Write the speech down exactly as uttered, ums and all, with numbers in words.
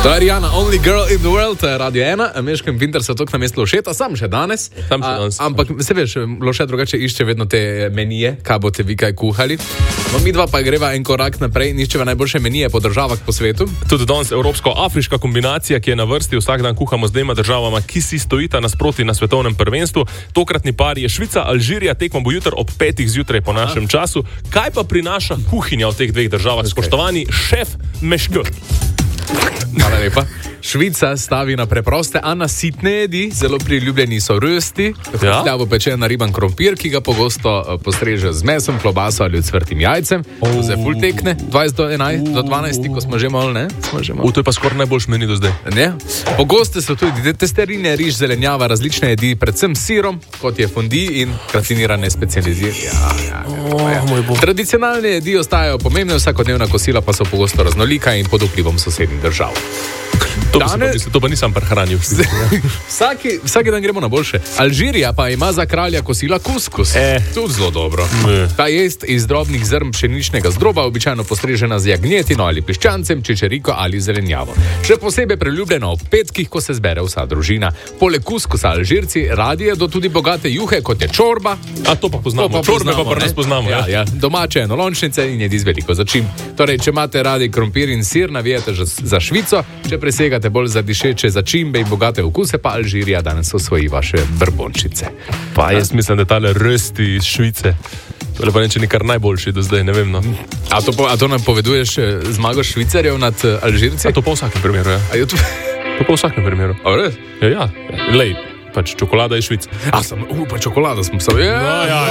To je Rihanna, Only Girl in the World, Radio ena, Meško in Pinter so tok na mestu Lošeta, sam še danes. Sam še danes. A, ampak se veš, Lošet drugače išče vedno te menije, kaj boste vi kaj kuhali. No, mi dva pa greva en korak naprej in iščeva najboljše menije po državah po svetu. Tudi danes evropsko-afriška kombinacija, ki je na vrsti, vsak dan kuhamo z dvema državama, ki si stojita nasproti na svetovnem prvenstvu. Tokratni par je Švica, Alžirija, tekmo bo jutri ob petih zjutraj po našem Aha. času. Kaj pa prinaša kuhinja v teh dveh državah? Okay. Spoštovani šef Meško. Hvala lepa. Švica stavi na preproste, a nasitne jedi, zelo priljubljeni so rösti, hrustljavo pečen nariban krompir, ki ga pogosto postreže z mesom, klobaso ali ocvrtim jajcem. Oh. To se ful tekne, dvajset do enajst, do dvanajst, ko smo že malo, ne? Smo že malo. U, to je pa skoraj najboljši meni do zdaj. Ne? Pogoste so tudi testerine, riž, zelenjava, različne jedi, predvsem s sirom, kot je fondi in gratinirane specializirane. Ja, ja, ja, ja. Oh, Tradicionalne jedi ostajajo pomembne, vsakodnevna kosila pa so pogosto raznolika in pod vplivom sosednjih držav. To, Dane... pa, to pa nisem prehranil. Vsaki, vsaki dan gremo na boljše. Alžirija pa ima za kralja kosila kuskus. Eh. Tudi zelo dobro. Eh. Ta jest iz drobnih zrn pšeničnega zdroba, običajno postrežena z jagnjetino ali piščancem, čičeriko ali zelenjavo. Še posebej priljubljeno ob petkih, ko se zbere vsa družina. Poleg kuskusa Alžirci radi jedo tudi bogate juhe, kot je čorba. A to pa poznamo. To pa Čorbe poznamo, pa pri nas poznamo. Ja, ja. Domače enolončnice in jedi z veliko začimb. Torej, če imate radi krompir in sir, navijate za Švico, če presegate bolj za dišeče začimbe in bogate okuse, pa Alžirija danes osvoji vaše brbončice. Pa jaz mislim, da tale rösti iz Švice, to je pa neče nekar najboljši do zdaj, ne vem, no. A to, a to nam poveduješ zmago Švicarjev nad Alžirci? A to pa v vsakem primeru, ja. A je to... To pa v vsakem primeru. A res? Ja, ja. Lej, pač čokolada iz Švice. A sem, uh, pa čokolada smo se... Ja, ja,